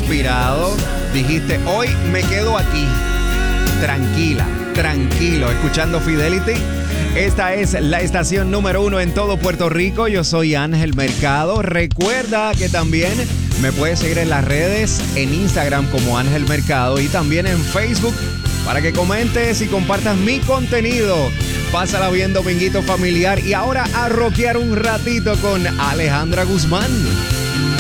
inspirado, dijiste, hoy me quedo aquí, tranquilo, escuchando Fidelity. Esta es la estación número 1 en todo Puerto Rico. Yo soy Ángel Mercado. Recuerda que también me puedes seguir en las redes, en Instagram como Ángel Mercado y también en Facebook para que comentes y compartas mi contenido. Pásala bien, dominguito familiar. Y ahora a rockear un ratito con Alejandra Guzmán.